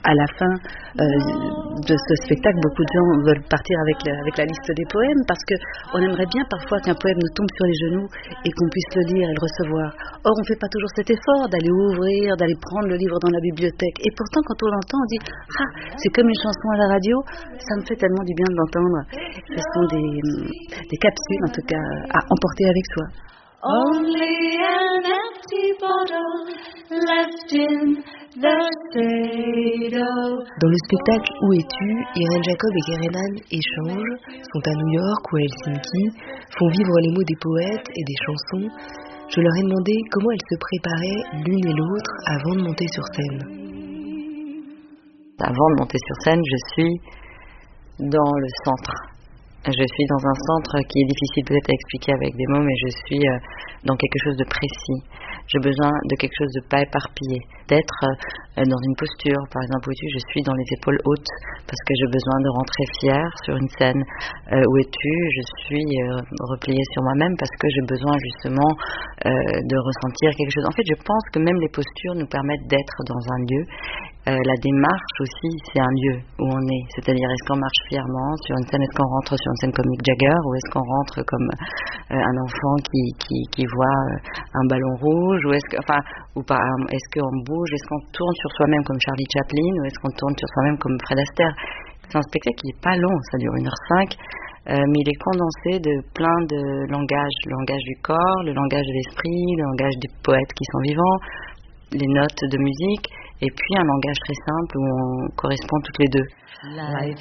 à la fin de ce spectacle, beaucoup de gens veulent partir avec la liste des poèmes parce qu'on aimerait bien parfois qu'un poème nous tombe sur les genoux et qu'on puisse le lire et le recevoir. Or, on ne fait pas toujours cet effort d'aller ouvrir, d'aller prendre le livre dans la bibliothèque. Et pourtant, quand on l'entend, on dit « Ah, c'est comme une chanson à la radio, ça me fait tellement du bien de l'entendre. » Ce sont des capsules, en tout cas, à emporter avec soi. Only an empty bottle left in the Sado. Dans le spectacle Où es-tu, Irène Jacob et Kerenan échangent, sont à New York ou à Helsinki, font vivre les mots des poètes et des chansons. Je leur ai demandé comment elles se préparaient l'une et l'autre avant de monter sur scène. Avant de monter sur scène, je suis dans le centre. Je suis dans un centre qui est difficile peut-être à expliquer avec des mots, mais je suis dans quelque chose de précis. J'ai besoin de quelque chose de pas éparpillé, d'être dans une posture, par exemple, où je suis dans les épaules hautes, parce que j'ai besoin de rentrer fière sur une scène. Où es-tu? Je suis repliée sur moi-même parce que j'ai besoin justement de ressentir quelque chose. En fait, je pense que même les postures nous permettent d'être dans un lieu. La démarche aussi, c'est un lieu où on est. C'est-à-dire, est-ce qu'on marche fièrement sur une scène? Est-ce qu'on rentre sur une scène comme Mick Jagger? Ou est-ce qu'on rentre comme un enfant qui voit un ballon rouge? Ou est-ce qu'on bouge? Est-ce qu'on tourne sur soi-même comme Charlie Chaplin? Ou est-ce qu'on tourne sur soi-même comme Fred Astaire? C'est un spectacle qui n'est pas long, ça dure 1h05. Mais il est condensé de plein de langages. Le langage du corps, le langage de l'esprit, le langage des poètes qui sont vivants, les notes de musique, et puis un langage très simple où on correspond toutes les deux. Life